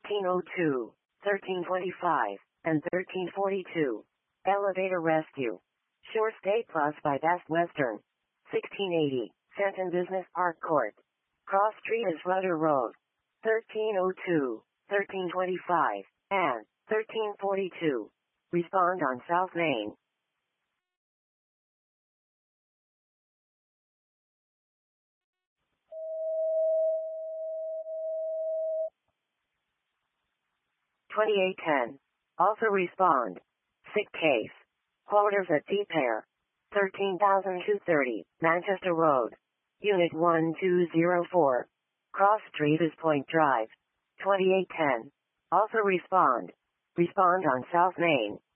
1302, 1325, and 1342. Elevator rescue. Shore State Plus by Best Western. 1680, Fenton Business Park Court. Cross Street is Rudder Road. 1302, 1325, and 1342. Respond on South Main. (2810). Also respond. Sick case. Quarters at Deepair. 13,230, Manchester Road. Unit 1204. Cross Street is Point Drive. 2810. Also respond. Respond on South Main.